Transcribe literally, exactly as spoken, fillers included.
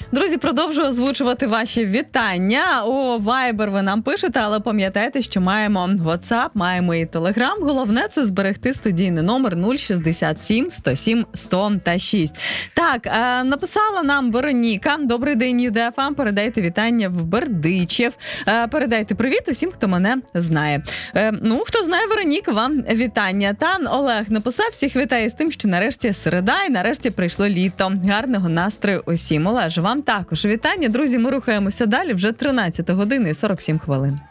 Друзі, продовжую озвучувати ваші вітання. У Viber ви нам пишете, але пам'ятайте, що маємо WhatsApp, маємо і Telegram. Головне – це зберегти студійний номер нуль шістдесят сім сто сім сто шість. Так, е, написала нам Вероніка. Добрий день, ю де еф ем. Передайте вітання в Бердичів. Е, передайте привіт усім, хто мене знає. Е, ну, хто знає Вероніка, вам вітання. Та Олег написав, всіх вітає з тим, що нарешті середа і нарешті прийшло літо. Гарного настрою усім. Олеже, вам також вітання. Друзі, ми рухаємося далі. Вже тринадцята година і сорок сім хвилин.